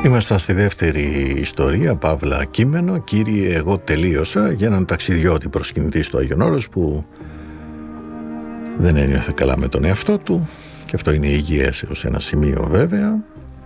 Ήμασταν στη δεύτερη ιστορία, παύλα κείμενο, κύριε εγώ τελείωσα, για έναν ταξιδιώτη προσκυνητή στο Άγιον Όρος που δεν ένιωθε καλά με τον εαυτό του, και αυτό είναι υγιές έως ένα σημείο βέβαια,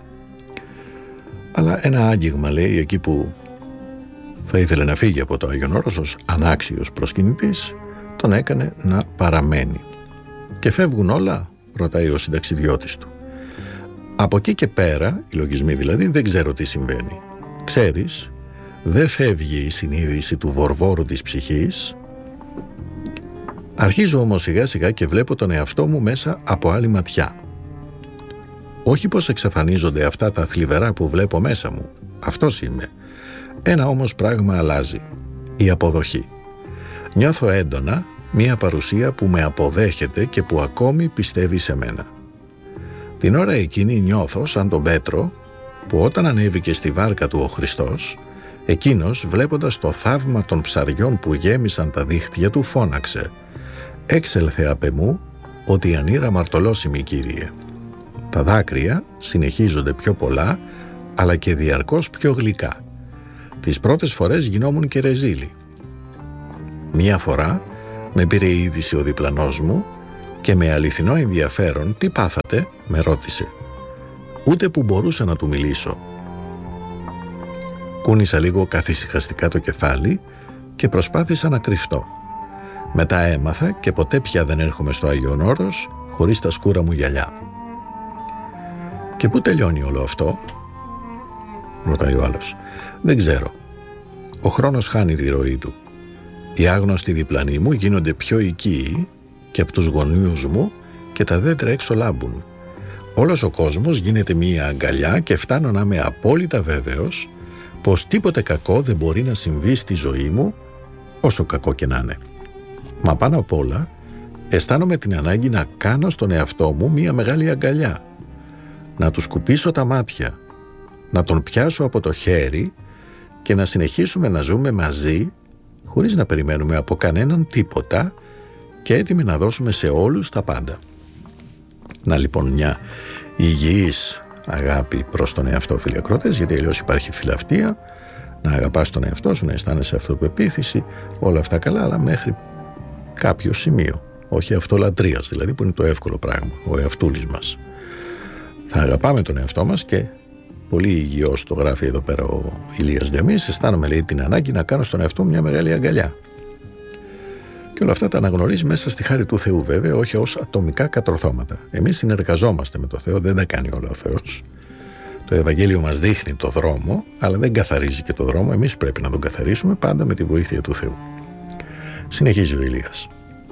αλλά ένα άγγιγμα, λέει, εκεί που θα ήθελε να φύγει από το Άγιον Όρος ως ανάξιος προσκυνητής, τον έκανε να παραμένει. Και φεύγουν όλα, ρωτάει ο συνταξιδιώτης του. Από εκεί και πέρα, οι λογισμοί δηλαδή, δεν ξέρω τι συμβαίνει. Ξέρεις, δεν φεύγει η συνείδηση του βορβόρου της ψυχής. Αρχίζω όμως σιγά σιγά και βλέπω τον εαυτό μου μέσα από άλλη ματιά. Όχι πως εξαφανίζονται αυτά τα θλιβερά που βλέπω μέσα μου. Αυτός είμαι. Ένα όμως πράγμα αλλάζει. Η αποδοχή. Νιώθω έντονα μία παρουσία που με αποδέχεται και που ακόμη πιστεύει σε μένα. Την ώρα εκείνη νιώθω σαν τον Πέτρο που όταν ανέβηκε στη βάρκα του ο Χριστός, εκείνος βλέποντας το θαύμα των ψαριών που γέμισαν τα δίχτυα του φώναξε «Έξελθε απ' εμού ότι ανήρα μαρτωλώσιμη Κύριε». Τα δάκρυα συνεχίζονται πιο πολλά αλλά και διαρκώς πιο γλυκά. Τις πρώτες φορές γινόμουν και ρεζίλη. Μία φορά με πήρε η είδηση ο διπλανός μου και με αληθινό ενδιαφέρον «Τι πάθατε» με ρώτησε. Ούτε που μπορούσα να του μιλήσω. Κούνησα λίγο καθησυχαστικά το κεφάλι και προσπάθησα να κρυφτώ. Μετά έμαθα και ποτέ πια δεν έρχομαι στο Άγιον Όρος χωρίς τα σκούρα μου γυαλιά. «Και πού τελειώνει όλο αυτό?» ρωτάει ο άλλος. «Δεν ξέρω. Ο χρόνος χάνει τη ροή του. Οι άγνωστοι διπλανοί μου γίνονται πιο οικείοι και από τους γονιούς μου και τα δέντρα έξω λάμπουν. Όλος ο κόσμος γίνεται μία αγκαλιά και φτάνω να είμαι απόλυτα βέβαιος πως τίποτε κακό δεν μπορεί να συμβεί στη ζωή μου, όσο κακό και να είναι. Μα πάνω απ' όλα αισθάνομαι την ανάγκη να κάνω στον εαυτό μου μία μεγάλη αγκαλιά, να του σκουπίσω τα μάτια, να τον πιάσω από το χέρι και να συνεχίσουμε να ζούμε μαζί χωρίς να περιμένουμε από κανέναν τίποτα και έτοιμοι να δώσουμε σε όλους τα πάντα. Να λοιπόν μια υγιής αγάπη προς τον εαυτό, φίλοι ακροατές, γιατί αλλιώς υπάρχει φιλαυτία, να αγαπάς τον εαυτό σου, να αισθάνεσαι αυτοπεποίθηση, όλα αυτά καλά, αλλά μέχρι κάποιο σημείο, όχι αυτολατρείας δηλαδή, που είναι το εύκολο πράγμα, ο εαυτούλης μας. Θα αγαπάμε τον εαυτό μας και πολύ υγιώς το γράφει εδώ πέρα ο Ηλίας Διαμής, αισθάνομαι, λέει, την ανάγκη να κάνω στον εαυτό μια μεγάλη αγκαλιά. Και όλα αυτά τα αναγνωρίζει μέσα στη χάρη του Θεού, βέβαια, όχι ως ατομικά κατορθώματα. Εμείς συνεργαζόμαστε με το Θεό, δεν τα κάνει όλα ο Θεός. Το Ευαγγέλιο μας δείχνει το δρόμο, αλλά δεν καθαρίζει και το δρόμο. Εμείς πρέπει να τον καθαρίσουμε πάντα με τη βοήθεια του Θεού. Συνεχίζει ο Ηλίας.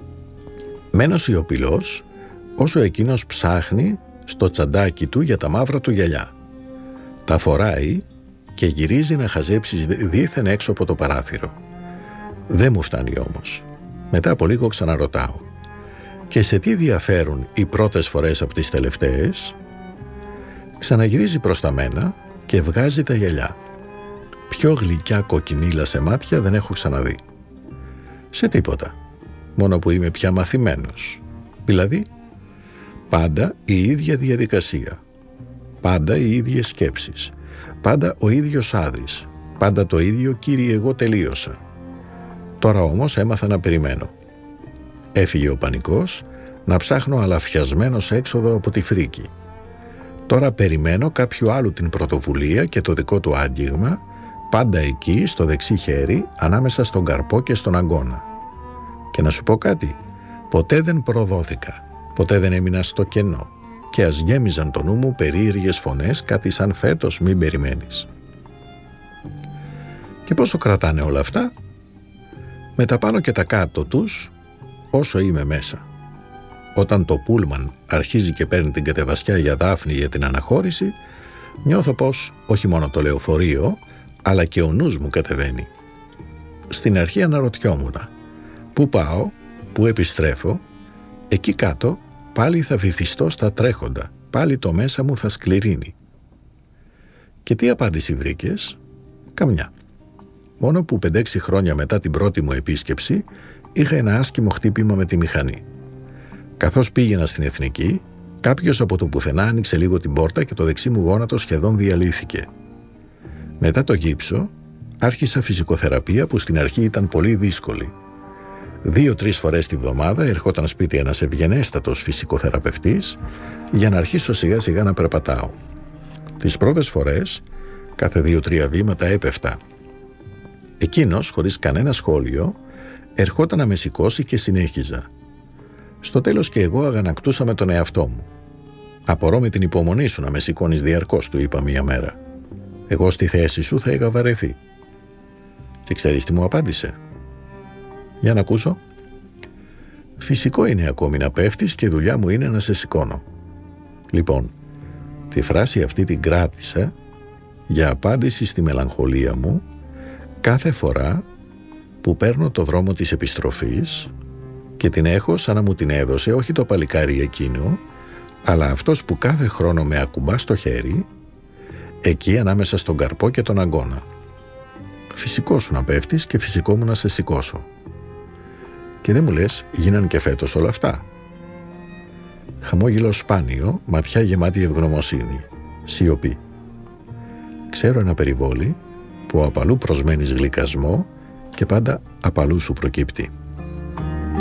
Μένω σιωπηλός όσο εκείνος ψάχνει στο τσαντάκι του για τα μαύρα του γυαλιά. Τα φοράει και γυρίζει να χαζέψει δήθεν έξω από το παράθυρο. Δεν μου φτάνει όμως. Μετά από λίγο ξαναρωτάω. Και σε τι διαφέρουν οι πρώτες φορές από τις τελευταίες? Ξαναγυρίζει προς τα μένα και βγάζει τα γυαλιά. Πιο γλυκιά κοκκινίλα σε μάτια δεν έχω ξαναδεί. Σε τίποτα. Μόνο που είμαι πια μαθημένος. Δηλαδή, πάντα η ίδια διαδικασία. Πάντα οι ίδιες σκέψεις. Πάντα ο ίδιος άδης. Πάντα το ίδιο «Κύριε εγώ τελείωσα». Τώρα όμως έμαθα να περιμένω. Έφυγε ο πανικός, να ψάχνω αλαφιασμένος έξοδο από τη φρίκη. Τώρα περιμένω κάποιου άλλου την πρωτοβουλία και το δικό του άγγιγμα, πάντα εκεί στο δεξί χέρι, ανάμεσα στον καρπό και στον αγκώνα. Και να σου πω κάτι, ποτέ δεν προδόθηκα, ποτέ δεν έμεινα στο κενό και ας γέμιζαν το νου μου περίεργες φωνές, κάτι σαν φέτος μην περιμένεις. Και πόσο κρατάνε όλα αυτά? Με τα πάνω και τα κάτω τους, όσο είμαι μέσα. Όταν το πούλμαν αρχίζει και παίρνει την κατεβασιά για Δάφνη για την αναχώρηση, νιώθω πως όχι μόνο το λεωφορείο, αλλά και ο νους μου κατεβαίνει. Στην αρχή αναρωτιόμουν, πού πάω, πού επιστρέφω? Εκεί κάτω πάλι θα βυθιστώ στα τρέχοντα, πάλι το μέσα μου θα σκληρύνει. Και τι απάντηση βρήκες? Καμιά. Μόνο που 5-6 χρόνια μετά την πρώτη μου επίσκεψη είχα ένα άσχημο χτύπημα με τη μηχανή. Καθώς πήγαινα στην Εθνική, κάποιος από το πουθενά άνοιξε λίγο την πόρτα και το δεξί μου γόνατο σχεδόν διαλύθηκε. Μετά το γύψο άρχισα φυσικοθεραπεία που στην αρχή ήταν πολύ δύσκολη. 2-3 φορές τη βδομάδα ερχόταν σπίτι ένας ευγενέστατος φυσικοθεραπευτής για να αρχίσω σιγά σιγά να περπατάω. Τις πρώτες φορές κάθε 2-3 βήματα έπεφτα. Εκείνος, χωρίς κανένα σχόλιο, ερχόταν να με σηκώσει και συνέχιζα. Στο τέλος και εγώ αγανακτούσα με τον εαυτό μου. «Απορώ με την υπομονή σου να με σηκώνεις διαρκώς», του είπα μία μέρα. «Εγώ στη θέση σου θα είχα βαρεθεί». Και ξέρεις τι μου απάντησε? Για να ακούσω. «Φυσικό είναι ακόμη να πέφτεις και η δουλειά μου είναι να σε σηκώνω». Λοιπόν, τη φράση αυτή την κράτησα για απάντηση στη μελαγχολία μου κάθε φορά που παίρνω το δρόμο της επιστροφής και την έχω σαν να μου την έδωσε όχι το παλικάρι εκείνο, αλλά αυτός που κάθε χρόνο με ακουμπά στο χέρι, εκεί ανάμεσα στον καρπό και τον αγκώνα. Φυσικό σου να πέφτεις και φυσικό μου να σε σηκώσω. Και δεν μου λες, γίναν και φέτος όλα αυτά? Χαμόγελο σπάνιο, ματιά γεμάτη ευγνωμοσύνη, σιωπή. Ξέρω ένα περιβόλι που απαλού προσμένεις γλυκασμό και πάντα απαλού σου προκύπτει.